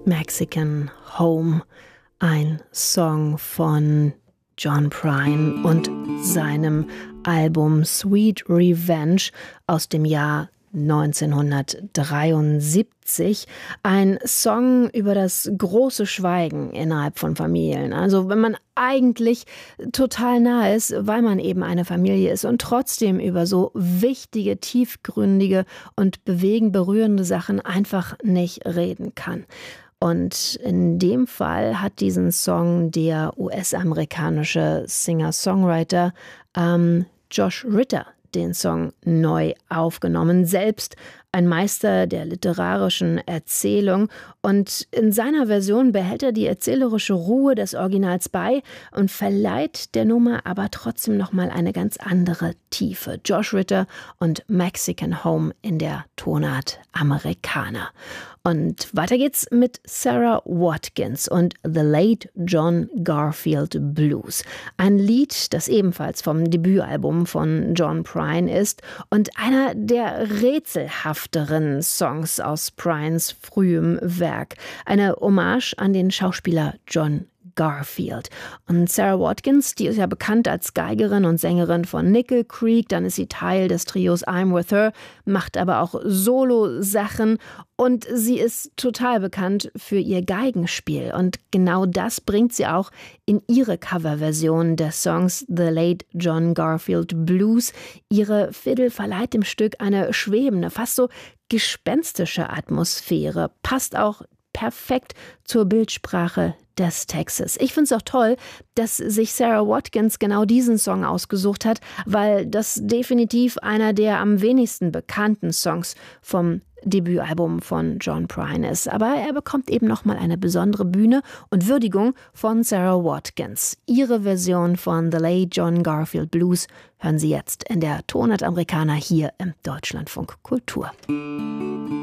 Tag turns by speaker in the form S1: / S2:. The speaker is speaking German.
S1: Mexican Home, ein Song von John Prine und seinem Album Sweet Revenge aus dem Jahr 1973, ein Song über das große Schweigen innerhalb von Familien. Also wenn man eigentlich total nah ist, weil man eben eine Familie ist und trotzdem über so wichtige, tiefgründige und bewegend berührende Sachen einfach nicht reden kann. Und in dem Fall hat diesen Song der US-amerikanische Singer-Songwriter Josh Ritter den Song neu aufgenommen, selbst ein Meister der literarischen Erzählung. Und in seiner Version behält er die erzählerische Ruhe des Originals bei und verleiht der Nummer aber trotzdem nochmal eine ganz andere Tiefe. Josh Ritter und Mexican Home in der Tonart Amerikaner. Und weiter geht's mit Sarah Watkins und The Late John Garfield Blues. Ein Lied, das ebenfalls vom Debütalbum von John Prine ist und einer der rätselhafteren Songs aus Prines frühem Werk. Eine Hommage an den Schauspieler John Garfield. Und Sarah Watkins, die ist ja bekannt als Geigerin und Sängerin von Nickel Creek, dann ist sie Teil des Trios I'm With Her, macht aber auch Solo-Sachen und sie ist total bekannt für ihr Geigenspiel. Und genau das bringt sie auch in ihre Coverversion des Songs The Late John Garfield Blues. Ihre Fiddle verleiht dem Stück eine schwebende, fast so gespenstische Atmosphäre, passt auch perfekt zur Bildsprache des Textes. Ich finde es auch toll, dass sich Sarah Watkins genau diesen Song ausgesucht hat, weil das definitiv einer der am wenigsten bekannten Songs vom Debütalbum von John Prine ist. Aber er bekommt eben nochmal eine besondere Bühne und Würdigung von Sarah Watkins. Ihre Version von The Late John Garfield Blues hören Sie jetzt in der Tonart Amerikaner hier im Deutschlandfunk Kultur.